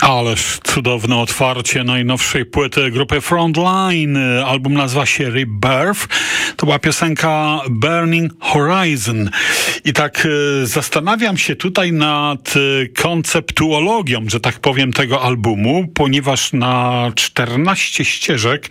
Ależ cudowne otwarcie najnowszej płyty grupy Frontline. Album nazywa się Rebirth. To była piosenka Burning Horizon. I tak zastanawiam się tutaj nad konceptuologią, że tak powiem, tego albumu, ponieważ na 14 ścieżek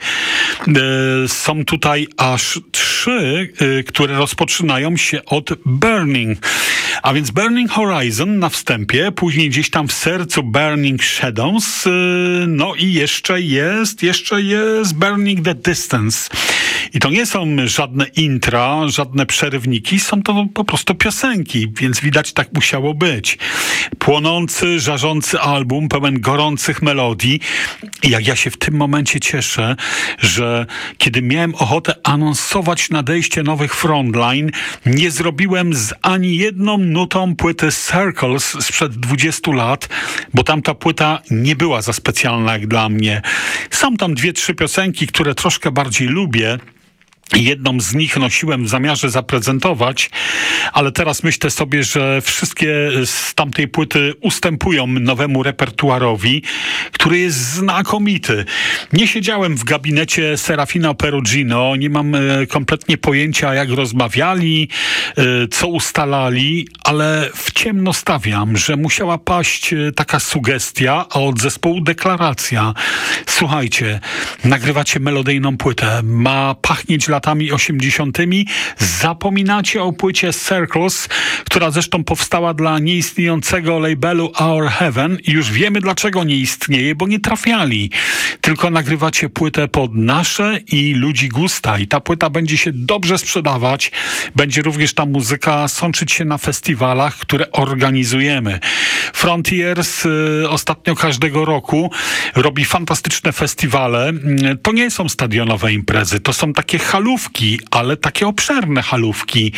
są tutaj aż 3, które rozpoczynają się od Burning. A więc Burning Horizon na wstępie, później gdzieś tam w sercu Burning Shadows, no i jeszcze jest Burning the Distance. I to nie są żadne intra, żadne przerywniki, są to po prostu piosenki, więc widać, tak musiało być. Płonący, żarzący album, pełen gorących melodii. I jak ja się w tym momencie cieszę, że kiedy miałem ochotę anonsować nadejście nowych Frontline, nie zrobiłem z ani jedną nutą płyty Circles sprzed 20 lat, bo tamta płyta nie była za specjalna jak dla mnie. Są tam 2-3 piosenki, które troszkę bardziej lubię. Jedną z nich nosiłem w zamiarze zaprezentować, ale teraz myślę sobie, że wszystkie z tamtej płyty ustępują nowemu repertuarowi, który jest znakomity. Nie siedziałem w gabinecie Serafina Perugino, nie mam kompletnie pojęcia, jak rozmawiali, co ustalali, ale w ciemno stawiam, że musiała paść taka sugestia, a od zespołu deklaracja. Słuchajcie, nagrywacie melodyjną płytę, ma pachnieć latami 80. Zapominacie o płycie Circles, która zresztą powstała dla nieistniejącego labelu Our Heaven i już wiemy, dlaczego nie istnieje, bo nie trafiali. Tylko nagrywacie płytę pod nasze i ludzi gusta i ta płyta będzie się dobrze sprzedawać. Będzie również ta muzyka sączyć się na festiwalach, które organizujemy. Frontiers ostatnio każdego roku robi fantastyczne festiwale. To nie są stadionowe imprezy, to są takie halówki, ale takie obszerne halówki.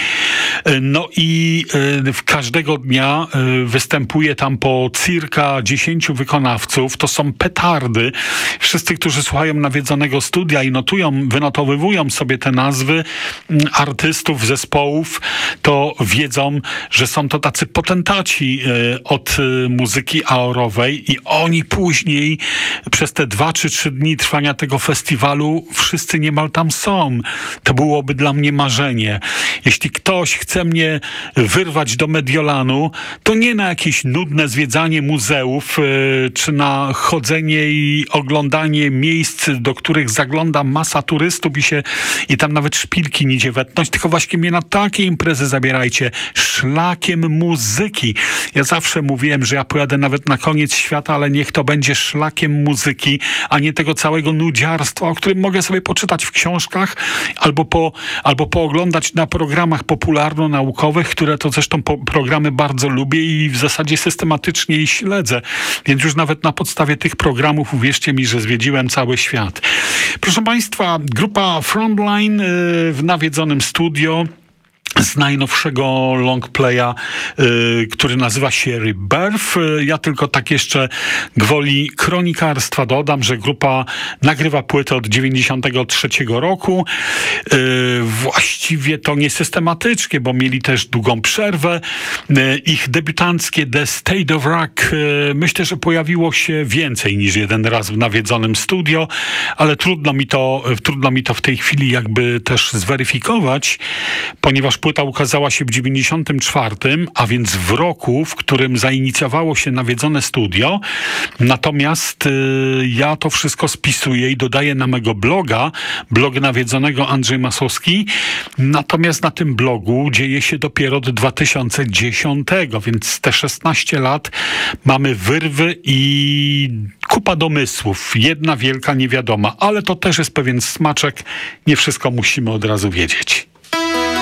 No i każdego dnia występuje tam po circa 10 wykonawców. To są petardy. Wszyscy, którzy słuchają nawiedzonego studia i wynotowywują sobie te nazwy artystów, zespołów, to wiedzą, że są to tacy potentaci od muzyki aorowej i oni później przez te 2 czy 3 dni trwania tego festiwalu wszyscy niemal tam są. To byłoby dla mnie marzenie. Jeśli ktoś chce mnie wyrwać do Mediolanu, to nie na jakieś nudne zwiedzanie muzeów, czy na chodzenie i oglądanie miejsc, do których zagląda masa turystów i tam nawet szpilki nie idzie wetnąć, tylko właśnie mnie na takie imprezy zabierajcie. Szlakiem muzyki. Ja zawsze mówiłem, że ja pojadę nawet na koniec świata, ale niech to będzie szlakiem muzyki, a nie tego całego nudziarstwa, o którym mogę sobie poczytać w książkach, albo pooglądać na programach popularno-naukowych, które to zresztą programy bardzo lubię i w zasadzie systematycznie je śledzę. Więc już nawet na podstawie tych programów uwierzcie mi, że zwiedziłem cały świat. Proszę Państwa, grupa Frontline w nawiedzonym studio z najnowszego longplaya, który nazywa się Rebirth. Ja tylko tak jeszcze gwoli kronikarstwa dodam, że grupa nagrywa płytę od 93 roku. Właściwie to niesystematycznie, bo mieli też długą przerwę. Ich debiutanckie The State of Rock myślę, że pojawiło się więcej niż jeden raz w nawiedzonym studio, ale trudno mi to w tej chwili jakby też zweryfikować, ponieważ płyta ukazała się w 94, a więc w roku, w którym zainicjowało się nawiedzone studio. Natomiast ja to wszystko spisuję i dodaję na mego bloga, blog nawiedzonego Andrzej Masowski. Natomiast na tym blogu dzieje się dopiero od 2010, więc te 16 lat mamy wyrwy i kupa domysłów. Jedna wielka niewiadoma, ale to też jest pewien smaczek. Nie wszystko musimy od razu wiedzieć.